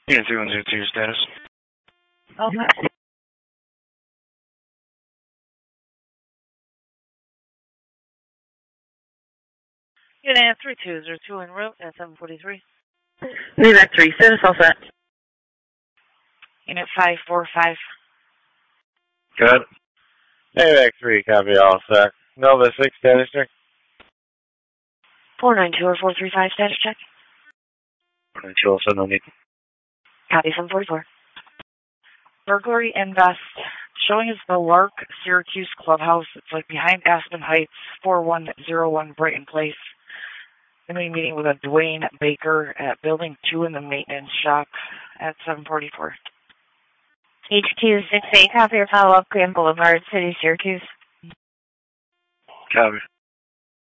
Unit 3102 status. Okay. Unit 3202 en route at 743. Unit 3, status all set. Unit 545. Good. AVAC 3, copy all set. Nova 6, status check. 492 or 435 status check. 492 also no need. Copy 744. Burglary invest. Showing is the Lark Syracuse Clubhouse. It's like behind Aspen Heights, 4101 Brighton Place. I'm going to be meeting with a Dwayne Baker at Building 2 in the maintenance shop at 744. HQ 68, copy your follow-up, Grand Boulevard, City, Syracuse. Copy.